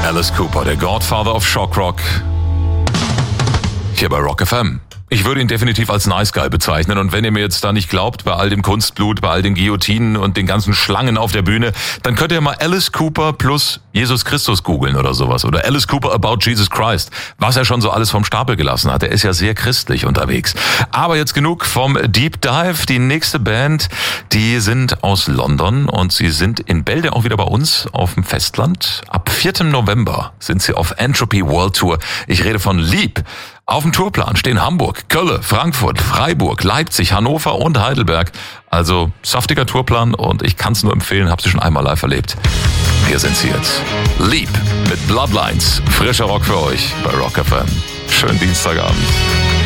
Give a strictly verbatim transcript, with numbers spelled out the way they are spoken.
Alice Cooper, der Godfather of Shock Rock, hier bei Rock F M. Ich würde ihn definitiv als Nice Guy bezeichnen, und wenn ihr mir jetzt da nicht glaubt, bei all dem Kunstblut, bei all den Guillotinen und den ganzen Schlangen auf der Bühne, dann könnt ihr mal Alice Cooper plus Jesus Christus googeln oder sowas, oder Alice Cooper about Jesus Christ, was er schon so alles vom Stapel gelassen hat. Er ist ja sehr christlich unterwegs. Aber jetzt genug vom Deep Dive. Die nächste Band, die sind aus London und sie sind in Bälde auch wieder bei uns auf dem Festland. Ab vierten November sind sie auf Entropy World Tour. Ich rede von Leap. Auf dem Tourplan stehen Hamburg, Köln, Frankfurt, Freiburg, Leipzig, Hannover und Heidelberg. Also saftiger Tourplan, und ich kann es nur empfehlen, habe sie schon einmal live erlebt. Hier sind sie jetzt. Leap mit Bloodlines. Frischer Rock für euch bei Rock F M. Schönen Dienstagabend.